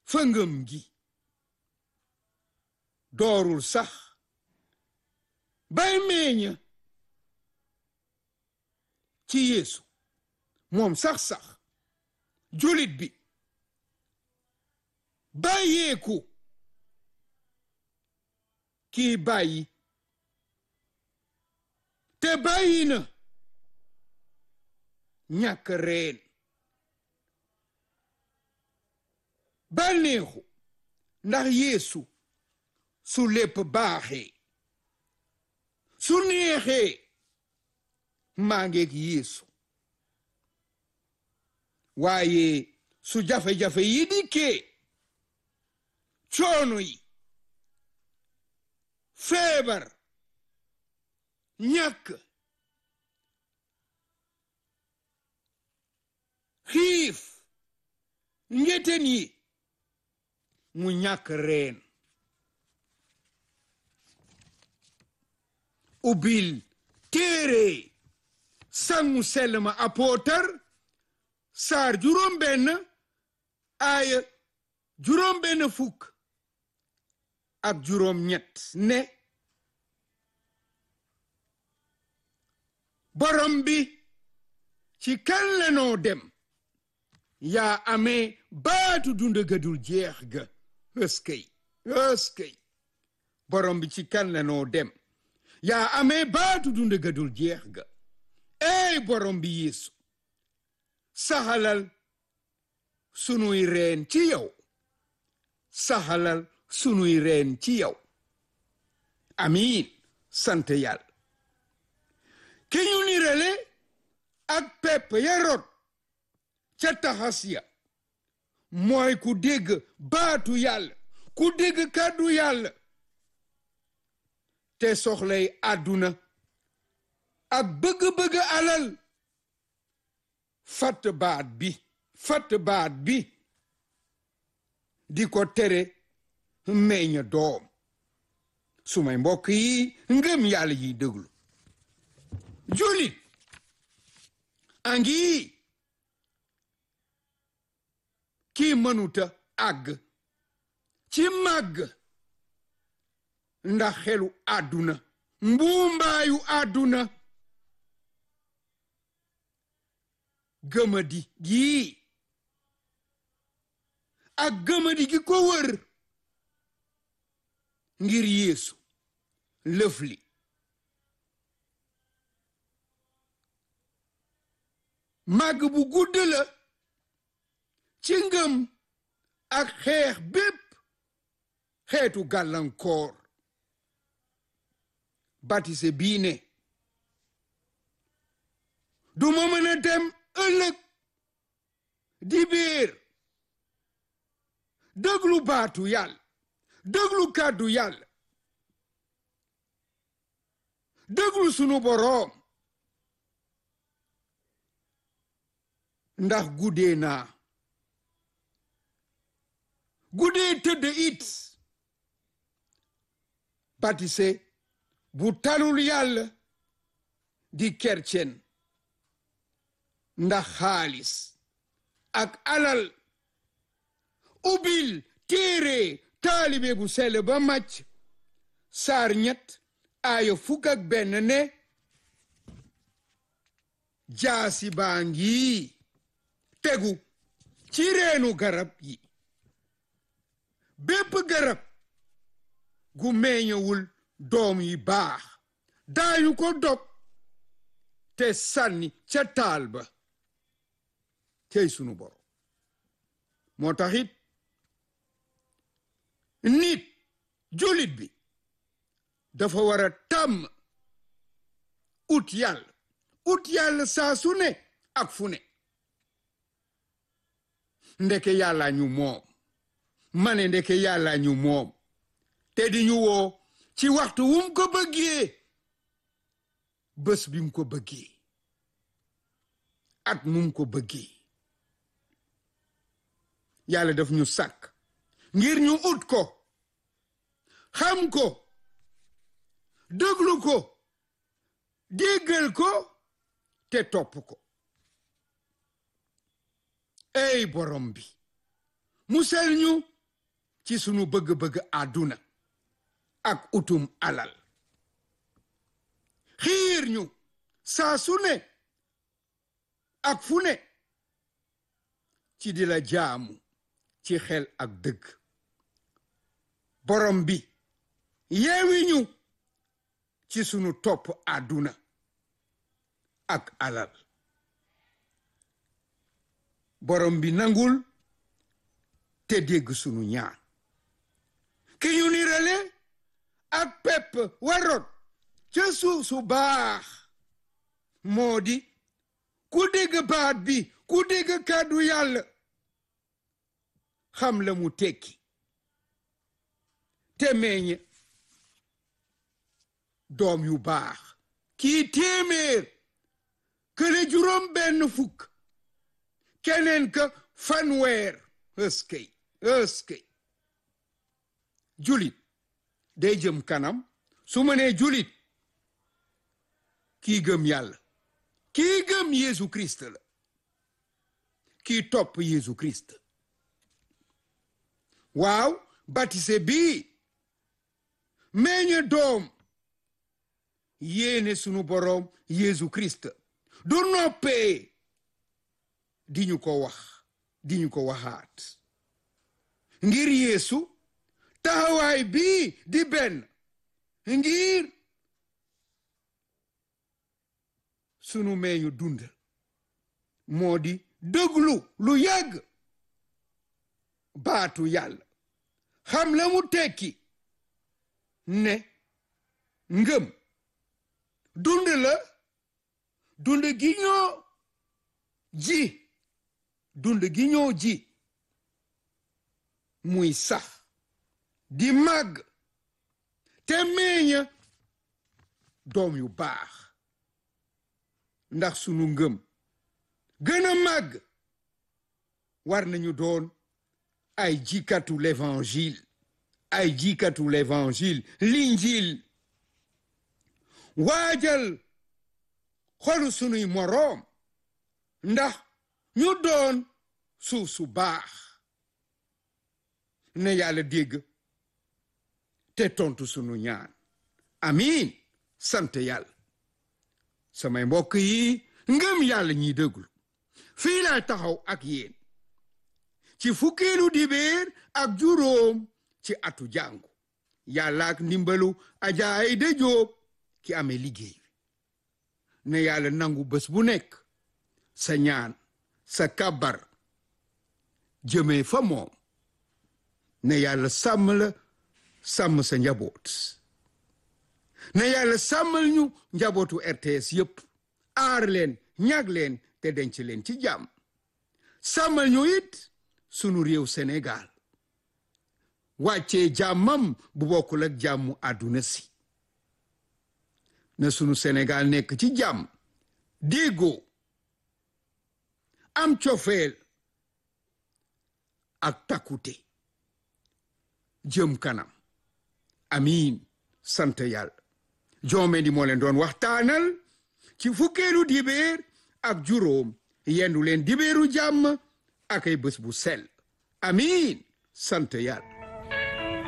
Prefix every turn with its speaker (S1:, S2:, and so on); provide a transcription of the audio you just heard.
S1: fa ngëm gi doorul sax bay meññ ci Yeesu moom sax julit bi bàyyeeku kii bàyyi te bàyyi na ñàkk reen bànneexu ndax Yeesu su lépp baaxee su neexee maa ngeeg Yeesu waaye su jafe-jafe yi dikkee coono yi feebar ñàkk xiif ngeten yi mu ñàkk reen ubbil téere sangu sell ma apootar saar juróom-benn aaya juróom-benn fukk ak juróom-ñett ne borom bi ci kan la noo dem yaa amee baatu dund ga dul jeex ga ëskëy borom bi ci kan la noo dem yaa amee baatu dund ga dul jeex ga ey borom bi Yeesu saxalal sunuy reen ci yow saxalal sunuy reen ci yow amiin sant Yàlla ki ñu nirale ak pepp ya rot ca taxas ya mooy ku dégg baatu Yàlla ku dégg kàddu Yàlla te soxlay àdduna ak bëgg-bëgg alal fatt baat bi di ko tere meññ doom sumay mbokk yi ngëm Yàlla yi déglu julit angi kii mënuta àgg ci màgg ndax xelu àdduna mbuumbaayu àdduna gëmadi gii ak gëmadi gi ko wër ngir Yeesu lëf li màgg bu gudd la ci ngëm ak xeex bépp xeetu gàllankoor batise bii ne du ma mën a dem ëllëg dibéer déglu baatu Yàlla déglu kàddu Yàlla déglu sunu boroom ndax guddee tëdd it batise bu talul Yàlla di kercen ndax xaalis ak alal ubbil téere taalibe bu sell ba màcc saar 3 aaya 11 ne jaasi baa ngi tegu ci reenu garab yi bépp garab gu meññewul doom yi baax daañu ko dog te sànni ca taal ba tey sunu borom moo taxit nit julit bi dafa war a tàmm ut yàlla saa su ne ak fu ne ndeke Yàlla ñu moom mane ndeke Yàlla ñu moom te di ñu woo ci waxtu wum ko bëggee bés bi mu ko bëggee at mum ko bëggee Yàlla daf ñu sàkk ngir ñu ut ko xam ko déglu ko déggal ko te topp ko ey borom bi musal ñu ci sunu bëgg-bëgg àdduna ak utum alal. xiir ñu saa su ne ak fu ne ci di la jaamu ci xel ak dëgg. borom bi yeewi ñu ci sunu topp àdduna ak alal. borom bi nangul te dégg sunu ñaan. ki ñu nirale ak pepp warot ca suuf su baax moo di ku dégg baat bi, ku dégg kàddu yàlla xam la mu tekki te meññ doom yu baax. kii téeméer, kële juróom benn fukk, keneen ka fanweer. ëskey julit day jëm kanam. su ma nee julit, kii gëm yàlla, kii gëm Yeesu Christ la, kii topp Yeesu Christ. waaw, batise bii meññe doom yéene sunu boroom Yeesu Christ du noppee di ñu ko wax, di ñu ko waxaat. ngir Yeesu taxawaay bii di benn, ngir sunu meñu dund moo di déglu lu yàgg baatu yàlla, xam la mu tekki ne ngëm dund la, dund gi ñoo ji, dund gi ñoo ji muy sax di màgg te meññ doom yu baax. ndax sunu ngëm gën a màgg, war nañu doon ay jikatu l'évangile, ay jikatu l'évangile, l'injil. waajal xolu sunuy moroom ndax ñu doon suuf su baax. ne yàlla dégg te tontu sunu ñaan. amiin. sant yàlla. samay mbokk yi ngëm yàlla ñiy déglu, fii laa taxaw ak yéen ci fukkeelu dibéer ak juróom ci atu jàngu. yàlla ak ndimbalu Adja Aïda Diop ki amee liggéey bi. ne yàlla nangu bés bu nekk sa ñaan, sa kabar jëmee fa moom. ne yàlla sàmm la, sàmm sa njaboot. ne yàlla sàmmal ñu njabootu RTS yépp, aar leen, ñag leen te denc leen ci jàmm. sàmmal ñu it sunu réew Sénégal, wàccee jàmmam bu bokkul ak jàmmu àdduna si. na sunu Sénégal nekk ci jàmm, déggoo, am cofeel ak takkute jëm kanam. amiin. sant yàlla. joome di moo leen doon waxtaanal ci fukkeelu dibéer ak juróom. yendu leen dibéeru jàmm ak ay bés bu sell. amiin. sant yàlla.